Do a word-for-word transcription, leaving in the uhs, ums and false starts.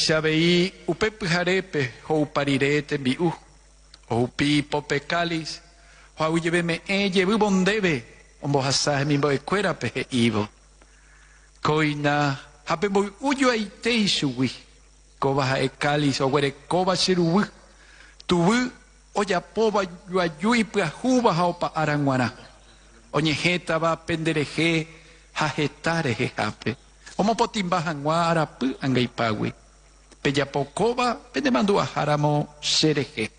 Xavei upe pyharépe ho'uparirete mbi'u ohupi pope cáliz ho'aguijeveme jevy bondéve ombohasa hemimbo'ekuérape he'ívo koina ha pe mboy'ujoaitéi chugui kóva ha'e cáliz oguerekóva che ruvy tuvy ojapóva juajúi pyahúva ha opa ára g̃uarã oñehẽtava penderehe ha heta rehehápe omopotĩmba hag̃ua arapy ãngaipágui pejapokóva pendemandu'aháramo cherehe